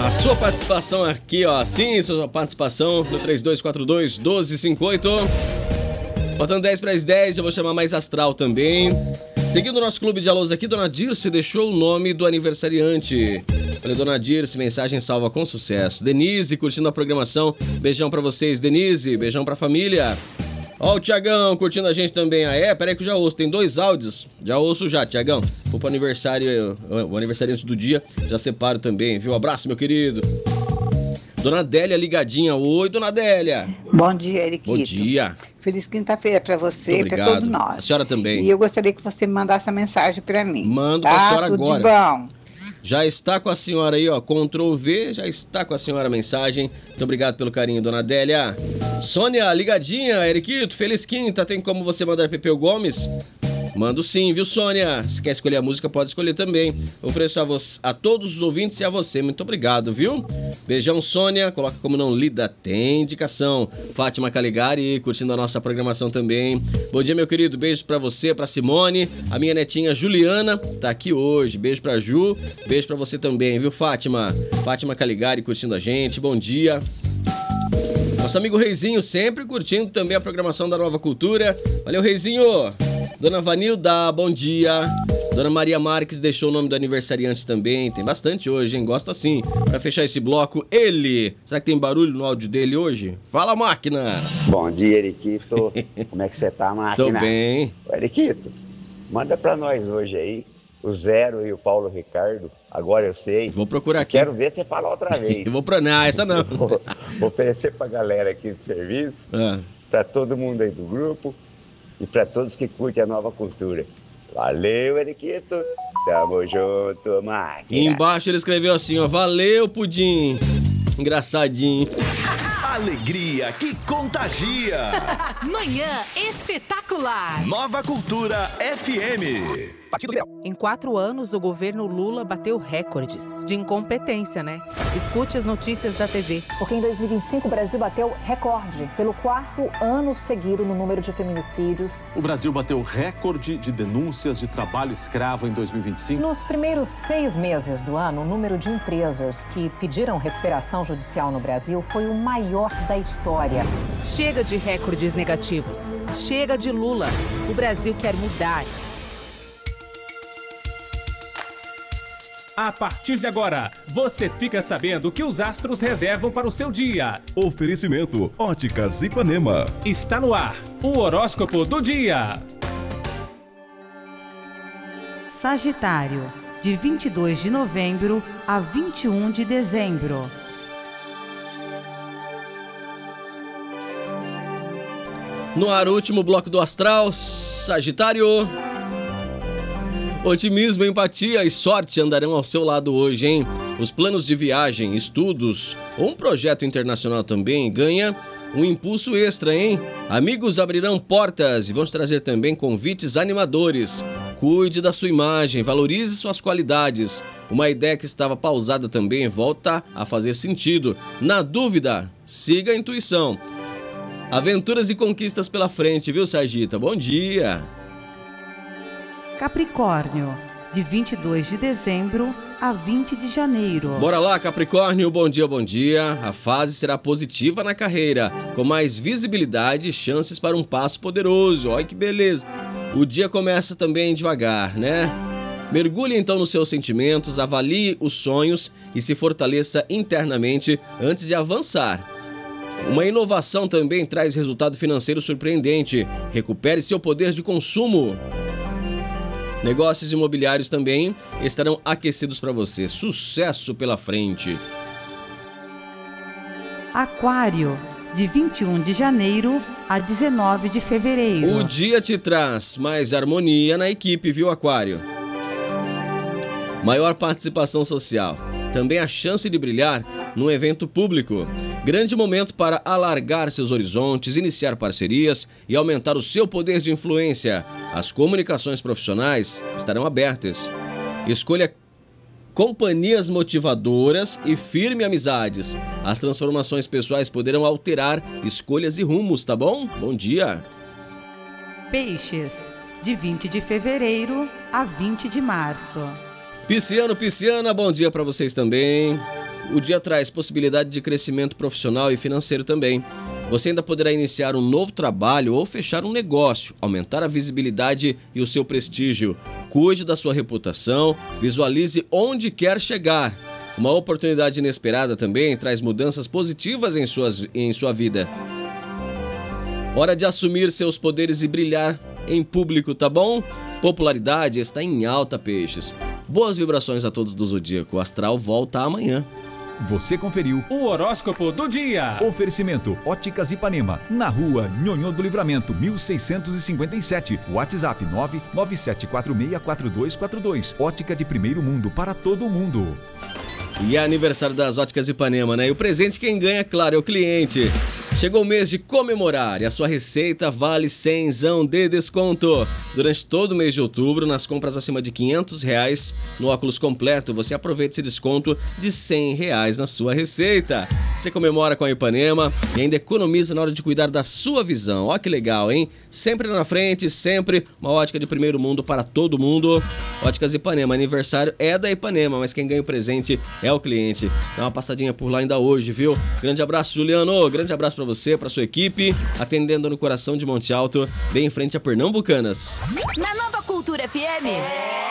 A sua participação aqui, ó. Sim, sua participação no 3242-1258. Faltando 10 para as 10, eu vou chamar mais astral também. Seguindo o nosso clube de alôs aqui, Dona Dirce deixou o nome do aniversariante. Olha, Dona Dirce, mensagem salva com sucesso. Denise, curtindo a programação. Beijão pra vocês, Denise. Beijão pra família. Ó, o Tiagão curtindo a gente também. Peraí que eu já ouço. Tem 2 áudios. Já ouço já, Tiagão. Vou pro aniversário, o aniversariante do dia. Já separo também, viu? Abraço, meu querido. Dona Adélia ligadinha. Oi, Dona Adélia. Bom dia, Eriquito. Bom dia. Feliz quinta-feira para você e para todos nós. A senhora também. E eu gostaria que você mandasse a mensagem para mim. Mando pra senhora Tudo agora. De bom. Já está com a senhora aí, ó. Ctrl V, já está com a senhora a mensagem. Muito obrigado pelo carinho, Dona Adélia. Sônia, ligadinha. Eriquito, feliz quinta. Tem como você mandar Pepeu Gomes? Mando sim, viu, Sônia? Se quer escolher a música, pode escolher também. Ofereço a todos os ouvintes e a você. Muito obrigado, viu? Beijão, Sônia. Coloca como não lida, tem indicação. Fátima Caligari, curtindo a nossa programação também. Bom dia, meu querido. Beijo pra você, pra Simone. A minha netinha Juliana tá aqui hoje. Beijo pra Ju. Beijo pra você também, viu, Fátima? Fátima Caligari curtindo a gente. Bom dia. Nosso amigo Reizinho sempre curtindo também a programação da Nova Cultura. Valeu, Reizinho. Dona Vanilda, bom dia. Dona Maria Marques deixou o nome do aniversariante também. Tem bastante hoje, hein? Gosto assim. Pra fechar esse bloco, ele. Será que tem barulho no áudio dele hoje? Fala, máquina. Bom dia, Eriquito. Como é que você tá, máquina? Tô bem. Ô, Eriquito, manda pra nós hoje aí o Zero e o Paulo Ricardo. Agora eu sei. Vou procurar aqui. Quero ver você falar outra vez. Eu vou pra... Não, essa não. Vou oferecer pra galera aqui do serviço, pra todo mundo aí do grupo e pra todos que curtem a Nova Cultura. Valeu, Eriquito. Tamo junto, máquina. E embaixo ele escreveu assim, ó. Valeu, Pudim. Engraçadinho. Alegria que contagia. Manhã espetacular. Nova Cultura FM. Em 4 anos, o governo Lula bateu recordes de incompetência, né? Escute as notícias da TV. Porque em 2025 o Brasil bateu recorde pelo 4º ano seguido no número de feminicídios. O Brasil bateu recorde de denúncias de trabalho escravo em 2025. Nos primeiros 6 meses do ano, o número de empresas que pediram recuperação judicial no Brasil foi o maior da história. Chega de recordes negativos. Chega de Lula. O Brasil quer mudar. A partir de agora, você fica sabendo o que os astros reservam para o seu dia. Oferecimento Óticas Ipanema. Está no ar, o horóscopo do dia. Sagitário, de 22 de novembro a 21 de dezembro. No ar, o último bloco do astral, Sagitário. Otimismo, empatia e sorte andarão ao seu lado hoje, hein? Os planos de viagem, estudos ou um projeto internacional também ganha um impulso extra, hein? Amigos abrirão portas e vão te trazer também convites animadores. Cuide da sua imagem, valorize suas qualidades. Uma ideia que estava pausada também volta a fazer sentido. Na dúvida, siga a intuição. Aventuras e conquistas pela frente, viu, Sagita? Bom dia! Capricórnio, de 22 de dezembro a 20 de janeiro. Bora lá, Capricórnio, bom dia, bom dia. A fase será positiva na carreira, com mais visibilidade e chances para um passo poderoso. Olha que beleza. O dia começa também devagar, né? Mergulhe então nos seus sentimentos, avalie os sonhos e se fortaleça internamente antes de avançar. Uma inovação também traz resultado financeiro surpreendente. Recupere seu poder de consumo. Negócios imobiliários também estarão aquecidos para você. Sucesso pela frente. Aquário, de 21 de janeiro a 19 de fevereiro. O dia te traz mais harmonia na equipe, viu, Aquário? Maior participação social. Também a chance de brilhar num evento público. Grande momento para alargar seus horizontes, iniciar parcerias e aumentar o seu poder de influência. As comunicações profissionais estarão abertas. Escolha companhias motivadoras e firme amizades. As transformações pessoais poderão alterar escolhas e rumos, tá bom? Bom dia! Peixes, de 20 de fevereiro a 20 de março. Pisciano, Pisciana, bom dia para vocês também. o dia traz possibilidade de crescimento profissional e financeiro também. Você ainda poderá iniciar um novo trabalho ou fechar um negócio, aumentar a visibilidade e o seu prestígio. Cuide da sua reputação, visualize onde quer chegar. Uma oportunidade inesperada também traz mudanças positivas em sua vida. Hora de assumir seus poderes e brilhar em público, tá bom? Popularidade está em alta, peixes. Boas vibrações a todos do Zodíaco. O Astral volta amanhã. Você conferiu o horóscopo do dia. Oferecimento Óticas Ipanema, na rua Nhonhô do Livramento, 1657. WhatsApp 997464242. Ótica de primeiro mundo para todo mundo. E é aniversário das Óticas Ipanema, né? E o presente quem ganha, claro, é o cliente. Chegou o mês de comemorar e a sua receita vale 100zão de desconto. Durante todo o mês de outubro, nas compras acima de R$500 no óculos completo, você aproveita esse desconto de R$100 na sua receita. Você comemora com a Ipanema e ainda economiza na hora de cuidar da sua visão. Ó que legal, hein? Sempre na frente, sempre uma ótica de primeiro mundo para todo mundo. Óticas Ipanema, aniversário é da Ipanema, mas quem ganha o presente é o cliente. Dá uma passadinha por lá ainda hoje, viu? Grande abraço, Juliano. Grande abraço para você, para sua equipe, atendendo no coração de Monte Alto, bem em frente a Pernambucanas. Na Nova Cultura FM.